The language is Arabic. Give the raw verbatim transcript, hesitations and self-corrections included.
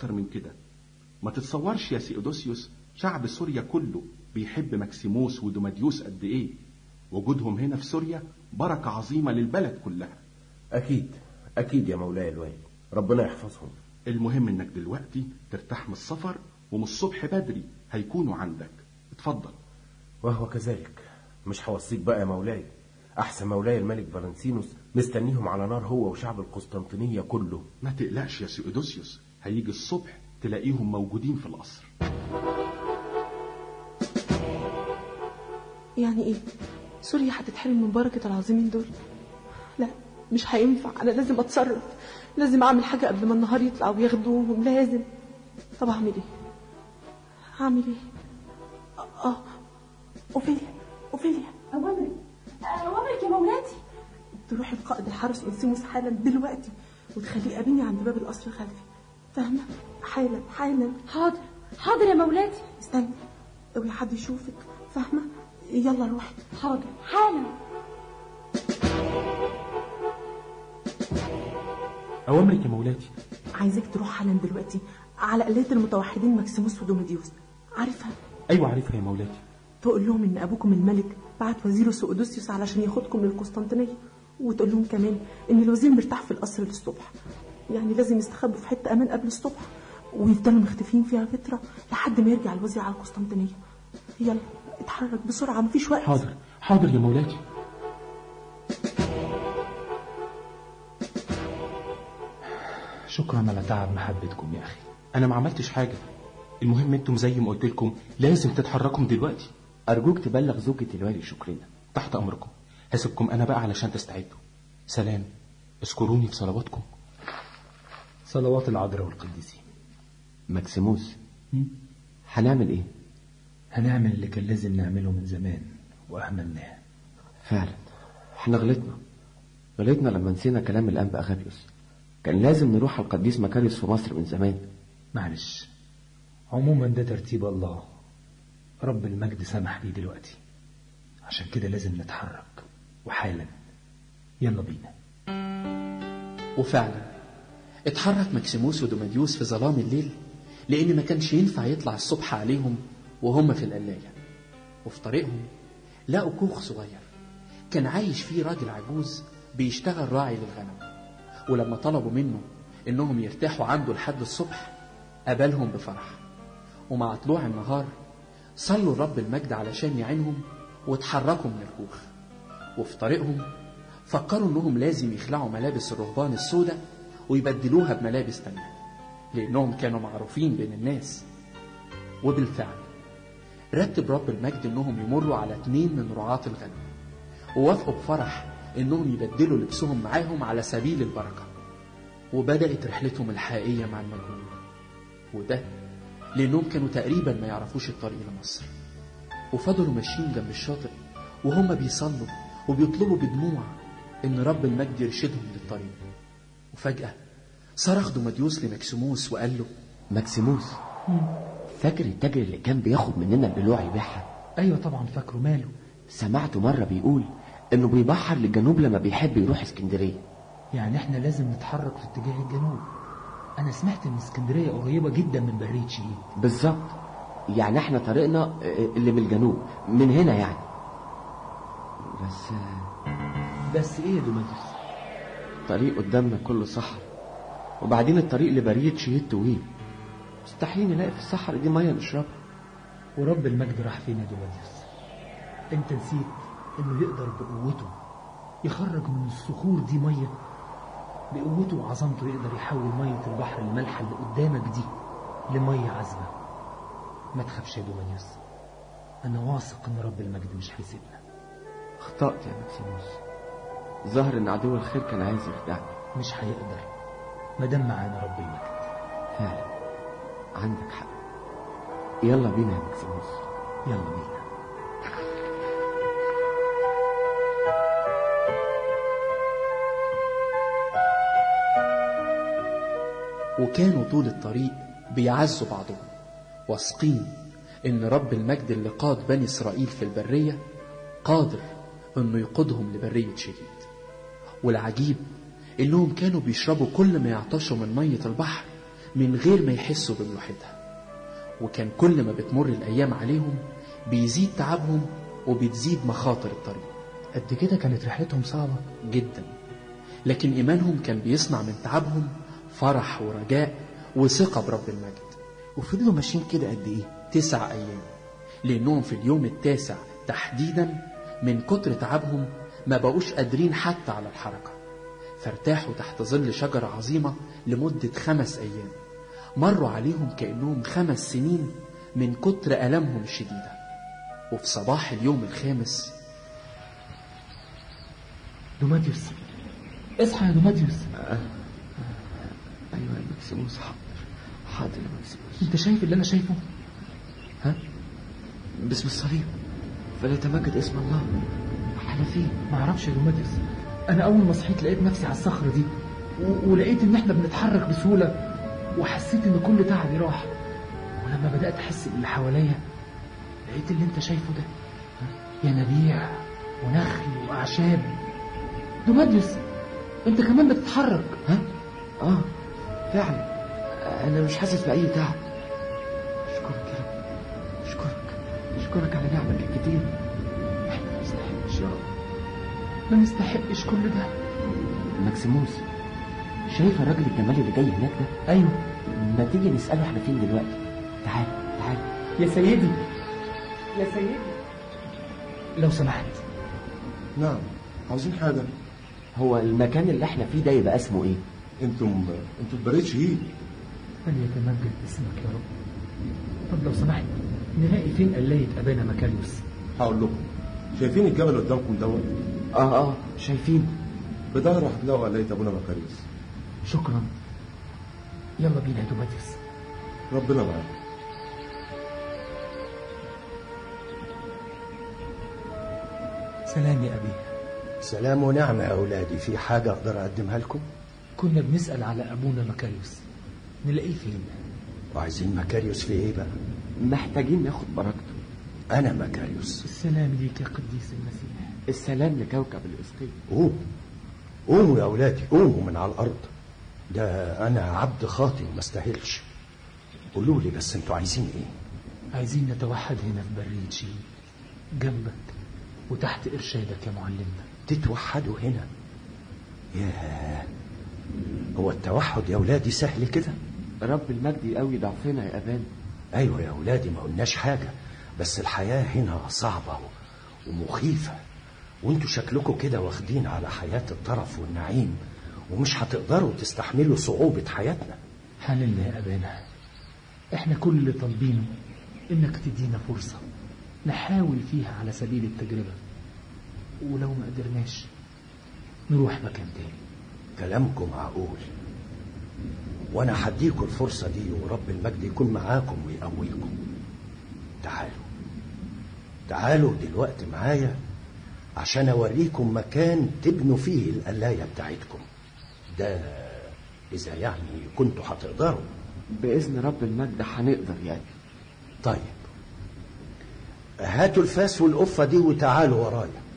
اكتر من كده. ما تتصورش يا سيودوسيوس شعب سوريا كله بيحب مكسيموس ودوماديوس قد ايه. وجودهم هنا في سوريا بركة عظيمة للبلد كلها. اكيد اكيد يا مولاي الوالي، ربنا يحفظهم. المهم انك دلوقتي ترتاح من السفر، ومن الصبح بدري هيكونوا عندك. اتفضل. وهو كذلك. مش هوصيك بقى يا مولاي، احسن مولاي الملك فالنسينوس مستنيهم على نار هو وشعب القسطنطينية كله. ما تقلقش يا سيودوسيوس، هيجي الصبح تلاقيهم موجودين في القصر. يعني ايه؟ سوريا هتتحرم من بركة العظيمين دول؟ لا مش هينفع، انا لازم اتصرف، لازم اعمل حاجة قبل ما النهار يطلع وياخدوهم، لازم. طب اعمل ايه؟ هعمل ايه؟ اه اوفيليا اوفيليا اوامرك اوامرك يا مولاتي. تروحي لقائد الحرس انسيموس حالا دلوقتي وتخليه يقابلني عند باب القصر خلفي، فاهمه؟ حالا حالا. حاضر حاضر يا مولاتي. استني اوعي حد يشوفك، فاهمه؟ يلا روحي. حاضر حالا. اوامرك يا مولاتي. عايزك تروح حالا دلوقتي على قلات المتوحدين مكسيموس ودوماديوس، عارفها؟ ايوه عارفها يا مولاتي. تقول لهم ان ابوكم الملك بعت وزيره سؤدوسيوس علشان ياخدكم للقسطنطينيه، وتقول لهم كمان ان الوزير مرتاح في القصر للصبح، يعني لازم يستخبوا في حته امان قبل الصبح ويفضلوا مختفين فيها فتره لحد ما يرجع الوزير على القسطنطينيه. يلا اتحرك بسرعه، مفيش وقت. حاضر حاضر يا مولاتي. شكرا على تعب محبتكم يا اخي، انا ما عملتش حاجه. المهم انتم زي ما قلت لكم لازم تتحركوا دلوقتي. ارجوك تبلغ زوجة الوالي شكرنا. تحت امركم. هسيبكم انا بقى علشان تستعدوا. سلام. اذكروني في صلواتكم. صلوات العذراء والقديسين. مكسيموس، هنعمل ايه؟ هنعمل اللي كان لازم نعمله من زمان واهملناه. فعلا احنا غلطنا غلطنا لما نسينا كلام الانبا اغابيوس. كان لازم نروح على القديس مكاريوس في مصر من زمان. معلش، عموما ده ترتيب الله، رب المجد سمح لي دلوقتي، عشان كده لازم نتحرك وحالا. يلا بينا. وفعلا اتحرك مكسيموس ودوماديوس في ظلام الليل، لان ما كانش ينفع يطلع الصبح عليهم وهم في القلاية. وفي طريقهم لقوا كوخ صغير كان عايش فيه راجل عجوز بيشتغل راعي للغنم، ولما طلبوا منه انهم يرتاحوا عنده لحد الصبح قابلهم بفرح. ومع طلوع النهار صلوا رب المجد علشان يعينهم وتحركوا من الكوخ. وفي طريقهم فكروا انهم لازم يخلعوا ملابس الرهبان السوداء ويبدلوها بملابس تانية، لانهم كانوا معروفين بين الناس. وبالفعل رتب رب المجد انهم يمروا على اتنين من رعاة الغنم، ووافقوا بفرح انهم يبدلوا لبسهم معاهم على سبيل البركة. وبدأت رحلتهم الحقيقية مع المجهول، وده لانهم كانوا تقريبا ما يعرفوش الطريق لمصر. وفضلوا ماشيين جنب الشاطئ وهم بيصلوا وبيطلبوا بدموع ان رب المجد يرشدهم للطريق. وفجأة صرخ دوماديوس لمكسيموس وقال له: مكسيموس، فاكر التاجر اللي كان بياخد مننا البلوع يبيعها؟ ايوه طبعا فاكره. ماله؟ سمعته مرة بيقول انه بيبحر للجنوب لما بيحب يروح اسكندرية. يعني احنا لازم نتحرك في اتجاه الجنوب. انا سمعت ان اسكندرية قريبة جدا من برية شهيد. بالظبط، يعني احنا طريقنا اللي من الجنوب من هنا يعني. بس بس ايه يا دوماديوس؟ طريق قدامنا كله صحراء، وبعدين الطريق لبرية شهيد طويل، مستحيل نلاقي في الصحراء دي مية نشربها. ورب المجد راح فين يا دوماديوس؟ انت نسيت انه يقدر بقوته يخرج من الصخور دي مية؟ بقوته وعظمته يقدر يحول مية البحر المالحة اللي قدامك دي لمية عذبة. ما تخافش يا دوماديوس، انا واثق ان رب المجد مش هيسيبنا. اخطأت يا مكسيموس، ظهر ان عدو الخير كان عايز يخدعني. مش هيقدر ما دام معانا رب المجد. فعلا عندك حق. يلا بينا يا مكسيموس. يلا بينا. وكانوا طول الطريق بيعزوا بعضهم، واثقين ان رب المجد اللي قاد بني اسرائيل في البرية قادر انه يقودهم لبرية شهيد. والعجيب انهم كانوا بيشربوا كل ما يعطشوا من مية البحر من غير ما يحسوا بملوحتها. وكان كل ما بتمر الأيام عليهم بيزيد تعبهم وبتزيد مخاطر الطريق. قد كده كانت رحلتهم صعبة جدا، لكن إيمانهم كان بيصنع من تعبهم فرح ورجاء وثقة برب المجد. وفضلوا ماشيين كده قد ايه؟ تسع أيام، لأنهم في اليوم التاسع تحديدا من كتر تعبهم ما بقوش قادرين حتى على الحركة، فارتاحوا تحت ظل شجرة عظيمة لمدة خمس أيام. مروا عليهم كأنهم خمس سنين من كتر ألمهم الشديدة. وفي صباح اليوم الخامس، دوماديوس، اصحى يا دوماديوس. آه. ايوه يا مكسيموس، حاضر حاضر يا مكسيموس. انت شايف اللي انا شايفه؟ ها؟ باسم الصليب فليتمجد اسم الله. احنا فين؟ ما اعرفش يا دوماديوس، انا اول ما صحيت لقيت نفسي على الصخره دي و... ولقيت ان احنا بنتحرك بسهوله، وحسيت ان كل تعبي راح. ولما بدات احس باللي حواليا لقيت اللي انت شايفه ده، ينابيع ونخل واعشاب. دوماديوس، انت كمان بتتحرك. ها؟ اه فعلا انا مش حاسس باي تعب. اشكرك يا رب، اشكرك اشكرك على نعمك الكتير. احنا ما نستحقش يا رب، ما نستحقش كل ده. مكسيموس، شايف الراجل الجمالي اللي جاي هناك ده؟ ايوه. ما تيجي نسأله احنا فين دلوقتي؟ تعال تعال يا سيدي، يا سيدي، لو سمحت. نعم، عاوزين حاجة؟ هو المكان اللي احنا فيه ده يبقى اسمه ايه؟ انتم انتم تبريتش ايه؟ فليتمجد اسمك يا رب. طب لو سمحت نلاقي فين قلاية أبانا مكاريوس؟ هقول لكم، شايفين الجبل قدامكم دوت؟ اه اه شايفين. بظهره هتلاقوا قلاية ابونا مكاريوس. شكرا، يلا بينا يا دوماديوس. ربنا معاك. سلام يا أبي. سلام ونعمة يا أولادي. في حاجة أقدر أقدمها لكم؟ كنا بنسأل على أبونا مكاريوس، نلاقيه فين؟ وعايزين مكاريوس في إيه بقى؟ محتاجين ناخد بركته. أنا مكاريوس. السلام ليك يا قديس المسيح. السلام لكوكب الإسقيط. قوموا قوموا يا أولادي، قوموا من على الأرض. ده أنا عبد خاطئ ما استاهلش. قولوا لي بس أنتوا عايزين إيه؟ عايزين نتوحد هنا في برية شيل جنبك وتحت إرشادك يا معلمنا. تتوحدوا هنا؟ ياه، هو التوحد يا أولادي سهل كده؟ رب المجد يقوي ضعفنا يا أبانا. أيوة يا أولادي، ما قلناش حاجة، بس الحياة هنا صعبة ومخيفة، وانتوا شكلكم كده واخدين على حياة الطرف والنعيم، ومش هتقدروا تستحملوا صعوبة حياتنا. حللنا يا أبانا، احنا كل اللي طالبينه انك تدينا فرصة نحاول فيها على سبيل التجربة، ولو ما قدرناش نروح مكان تاني. كلامكم معقول، وانا هديكم الفرصة دي، ورب المجد يكون معاكم ويقويكم. تعالوا تعالوا دلوقتي معايا عشان اوريكم مكان تبنوا فيه القلاية بتاعتكم ده، اذا يعني كنتوا هتقدروا. بإذن رب المجد هنقدر يعني. طيب هاتوا الفاس والقفة دي وتعالوا ورايا.